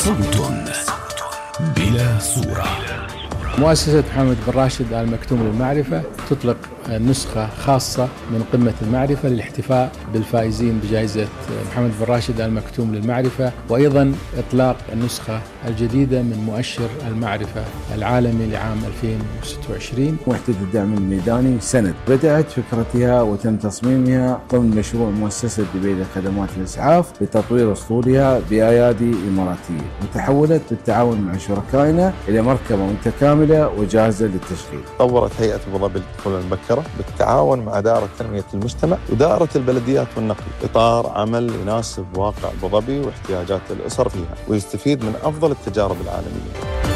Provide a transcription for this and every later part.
صوت بلا صورة. مؤسسة محمد بن راشد آل مكتوم للمعرفة تطلق نسخة خاصة من قمة المعرفة للاحتفاء بالفائزين بجائزة محمد بن راشد آل مكتوم للمعرفة، وأيضا إطلاق النسخة الجديدة من مؤشر المعرفة العالمي لعام 2026. وحدة الدعم الميداني سند بدأت فكرتها وتم تصميمها ضمن مشروع مؤسسة دبي لخدمات الإسعاف لتطوير أسطولها بأيادي إماراتية، وتحولت بالتعاون مع شركائنا إلى مركبة متكاملة وجاهزة للتشغيل. طورت هيئة أبو ظبي للطفولة المبكرة بالتعاون مع دائرة تنمية المجتمع ودائرة البلديات والنقل إطار عمل يناسب واقع أبو ظبي واحتياجات الأسر فيها ويستفيد من أفضل التجارب العالمية.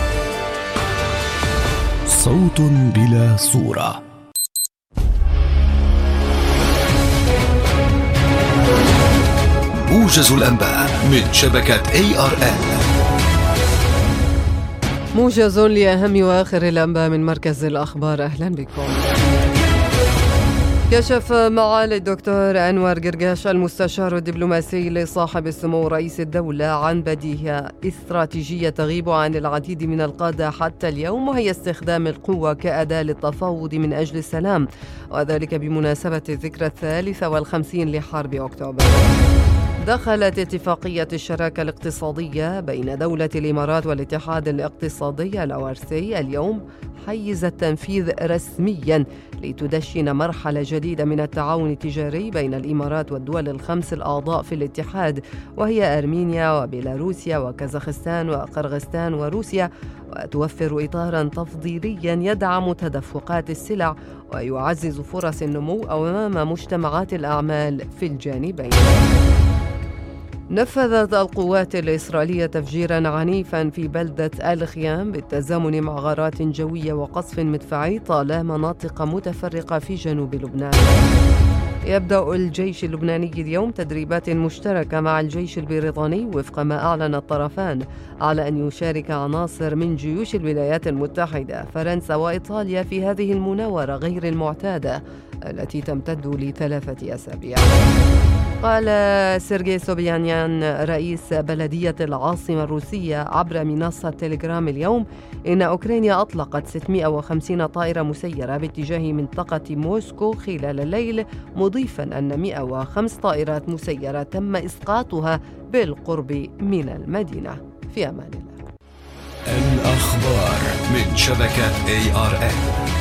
صوت بلا صورة. موجز الأنباء من شبكة ARN. موجز لأهم وآخر الأنباء من مركز الأخبار. أهلا بكم. كشف معالي الدكتور أنور قرقاش المستشار الدبلوماسي لصاحب السمو رئيس الدولة عن بديهة استراتيجية تغيب عن العديد من القادة حتى اليوم، وهي استخدام القوة كأداة للتفاوض من أجل السلام، وذلك بمناسبة الذكرى 53 لحرب أكتوبر. دخلت اتفاقية الشراكة الاقتصادية بين دولة الإمارات والاتحاد الاقتصادي الأورسي اليوم حيز التنفيذ رسمياً لتدشن مرحلة جديدة من التعاون التجاري بين الإمارات والدول الخمس الأعضاء في الاتحاد، وهي أرمينيا وبيلاروسيا وكازاخستان وقرغستان وروسيا، وتوفر إطاراً تفضيلياً يدعم تدفقات السلع ويعزز فرص النمو أمام مجتمعات الأعمال في الجانبين. نفذت القوات الإسرائيلية تفجيراً عنيفاً في بلدة الخيام بالتزامن مع غارات جوية وقصف مدفعي طال مناطق متفرقة في جنوب لبنان. يبدأ الجيش اللبناني اليوم تدريبات مشتركة مع الجيش البريطاني وفق ما أعلن الطرفان، على أن يشارك عناصر من جيوش الولايات المتحدة، فرنسا وإيطاليا في هذه المناورة غير المعتادة التي تمتد ل3 أسابيع. قال سيرجي سوبيانيان رئيس بلدية العاصمة الروسية عبر منصة تيليجرام اليوم إن أوكرانيا أطلقت 650 طائرة مسيرة باتجاه منطقة موسكو خلال الليل، مضيفاً أن 105 طائرات مسيرة تم إسقاطها بالقرب من المدينة. في أمان الله. الأخبار من شبكة ARN.